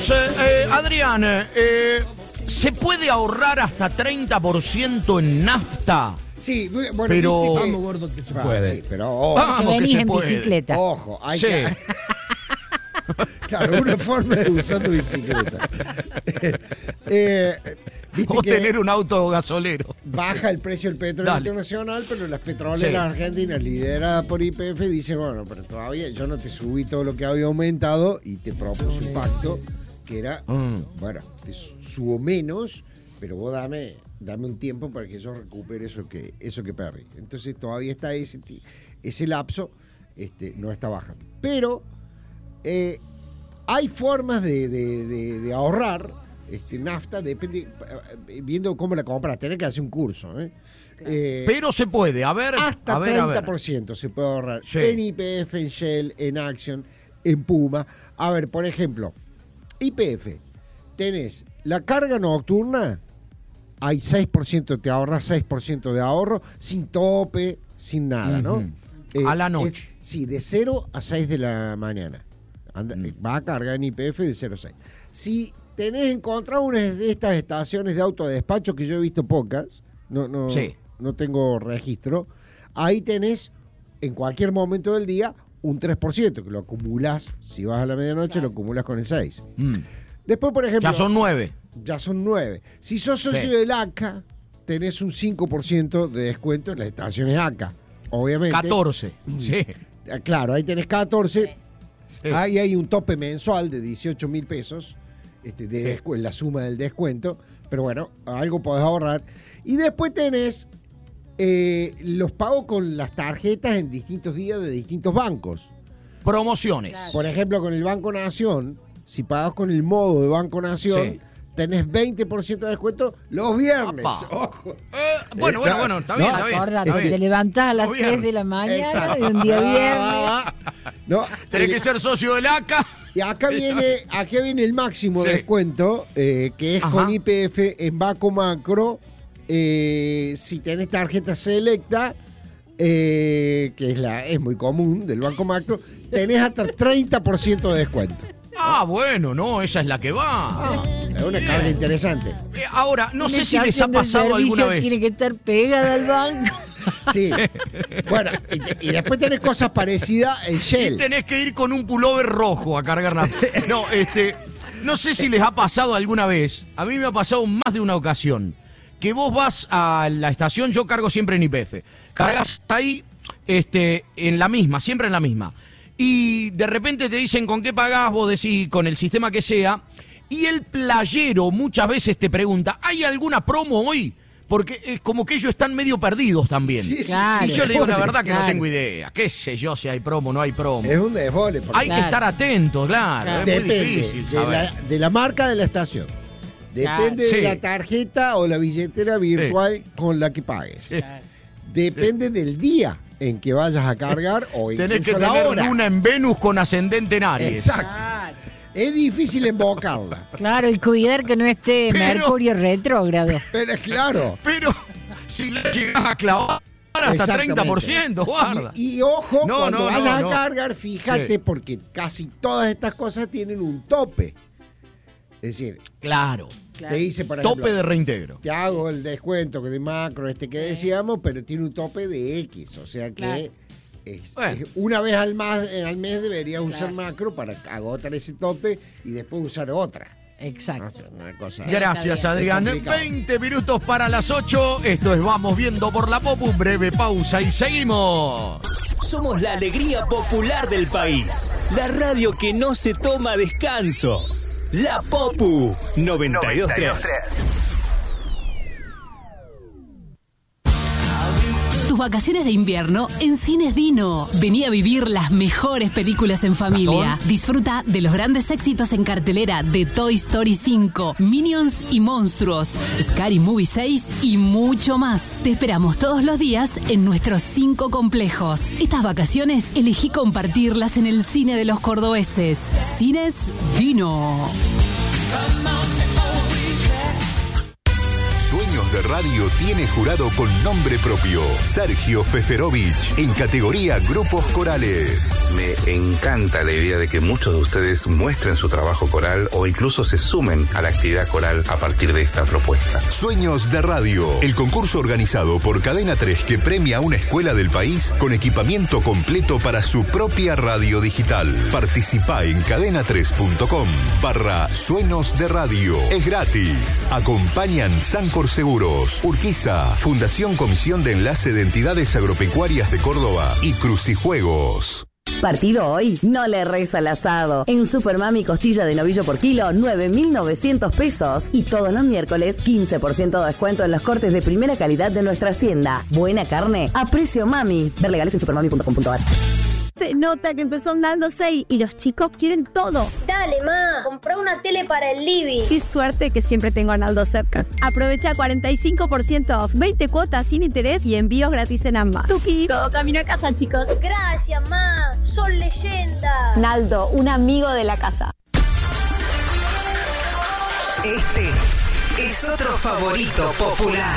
Seguimos. Adrián, ¿se puede ahorrar hasta 30% en nafta? Sí, bueno, pero vamos, gordo, que se puede. Sí, pero ojo, Vamos, venís que se en puede. bicicleta. ojo, hay Sí. que... Claro, una forma de usar tu bicicleta. Viste O que tener un auto gasolero. baja el precio del petróleo Dale. internacional, pero las petroleras Sí. argentinas lideradas por YPF dicen, bueno, pero todavía yo no te subí todo lo que había aumentado y te propuse un pacto que era, bueno, te subo menos, pero vos dame un tiempo para que yo recupere eso que perdí. Entonces todavía está ese lapso, no está bajando. Pero hay formas de ahorrar nafta, depende, viendo cómo la compras, tenés que hacer un curso. Pero se puede, a ver. Hasta a ver, 30% se puede ahorrar Sí. en YPF, en Shell, en Action, en Puma. A ver, por ejemplo, YPF, tenés la carga nocturna, hay 6%, te ahorras 6% de ahorro, sin tope, sin nada, ¿no? A la noche. Sí, de 0 a 6 de la mañana. Va a cargar en YPF de 0 a 6. Si tenés encontrado una de estas estaciones de autodespacho, que yo he visto pocas, Sí. no tengo registro, ahí tenés en cualquier momento del día un 3%, que lo acumulás, si vas a la medianoche, lo acumulás con el 6. Después, por ejemplo... Ya son 9. Ya son 9. Si sos socio Sí. del ACA, tenés un 5% de descuento en las estaciones ACA. Obviamente. 14. Sí. Claro, ahí tenés 14. Sí. Ahí hay un tope mensual de 18.000 pesos, la suma del descuento. Pero bueno, algo podés ahorrar. Y después tenés los pagos con las tarjetas en distintos días de distintos bancos. Promociones. Por ejemplo, con el Banco Nación, si pagas con el modo de Banco Nación, Sí. tenés 20% de descuento los viernes. Apa. Ojo. Bueno, está bien, está bien. Acordate, Está bien. te levantás a las Los 3 de la mañana Exacto. de un día viernes. No, Tenés que ser socio del ACA. y acá viene el máximo Sí. descuento, que es Ajá. con YPF en Banco Macro. Si tenés tarjeta selecta, que es muy común del Banco Macro, tenés hasta 30% de descuento. Ah, bueno, no, esa es la que va. Es una carga interesante. Ahora, no Una sé si les ha estación de pasado alguna servicio vez. Tiene que estar pegada al banco. Sí. Bueno, y después tenés cosas parecidas en Y Shell. tenés que ir con un pullover rojo a cargar nafta. No, no sé si les ha pasado alguna vez. A mí me ha pasado más de una ocasión. Que vos vas a la estación, yo cargo siempre en YPF. Cargas ahí, en la misma, siempre en la misma. Y de repente te dicen con qué pagás, vos decís con el sistema que sea. Y el playero muchas veces te pregunta, ¿hay alguna promo hoy? Porque es como que ellos están medio perdidos también. Sí, sí, Claro. Y yo le digo la verdad que Claro. no tengo idea. ¿Qué sé yo si hay promo o no hay promo? Es un desbole. porque Hay que Claro. estar atento, claro. Claro. Es muy depende difícil de saber. la marca de la estación. Depende Claro. de Sí. la tarjeta o la billetera virtual con la que pagues. Sí. Depende del día en que vayas a cargar o Tenés que incluso la tener hora. luna en Venus con ascendente en Aries. Exacto. Es difícil embocarla. Claro, y cuidar que no esté Pero- Mercurio retrógrado. Pero es claro. Pero si la llegás a clavar hasta Exactamente. 30%, guarda. Y ojo, No, cuando no, vayas no. a cargar, fíjate, Sí. porque casi todas estas cosas tienen un tope. Es decir, Claro. te dice, por ejemplo, Tope de reintegro. te hago el descuento de macro, que decíamos, pero tiene un tope de X. O sea que Claro. Bueno. una vez al mes deberías usar macro para agotar ese tope y después usar otra. Exacto. Una cosa. Gracias, Está Adrián. Es complicado. 20 minutos para las 8. Esto es Vamos Viendo por la Popu. Breve pausa y seguimos. Somos la alegría popular del país. La radio que no se toma descanso. La Popu 92.3. Tus vacaciones de invierno en Cines Dino. Vení a vivir las mejores películas en familia. Disfruta de los grandes éxitos en cartelera de Toy Story 5, Minions y Monstruos, Scary Movie 6 y mucho más. Te esperamos todos los días en nuestros 5 complejos. Estas vacaciones elegí compartirlas en el cine de los cordobeses. Cines Dino. Sueños de Radio tiene jurado con nombre propio, Sergio Feferovich, en categoría Grupos Corales. Me encanta la idea de que muchos de ustedes muestren su trabajo coral o incluso se sumen a la actividad coral a partir de esta propuesta. Sueños de Radio, el concurso organizado por Cadena 3 que premia a una escuela del país con equipamiento completo para su propia radio digital. Participa en cadena3.com/Sueños de Radio. Es gratis. Acompañan Sancor Seguros, Urquiza, Fundación Comisión de Enlace de Entidades Agropecuarias de Córdoba y Crucijuegos. Partido hoy, no le reza al asado. En Supermami costilla de novillo por kilo, 9.900 pesos. Y todos los miércoles, 15% de descuento en los cortes de primera calidad de nuestra hacienda. Buena carne a precio mami. Ver legales en supermami.com.ar. Se nota que empezó Naldo 6 y los chicos quieren todo. Dale, ma, comprá una tele para el living. Qué suerte que siempre tengo a Naldo cerca. Aprovecha 45% off, 20 cuotas sin interés y envíos gratis en ambas. Tuki, todo camino a casa, chicos. Gracias, ma, son leyendas. Naldo, un amigo de la casa. Este es otro favorito popular.